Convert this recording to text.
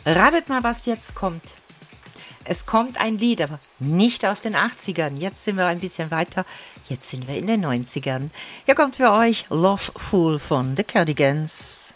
Ratet mal, was jetzt kommt. Es kommt ein Lied, aber nicht aus den 80ern. Jetzt sind wir ein bisschen weiter. Jetzt sind wir in den 90ern. Hier kommt für euch Love Fool von The Cardigans.